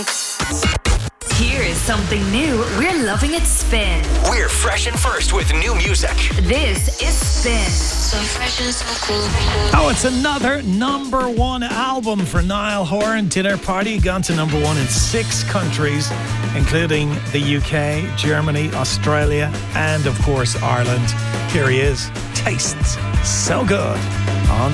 Here is something new. We're loving it Spin. We're fresh and first with new music. This is Spin. So fresh and so cool. Oh, it's another number one album for Niall Horan. Dinner Party gone to number one in 6 countries, including the UK, Germany, Australia, and of course Ireland. Here he is. Tastes so good on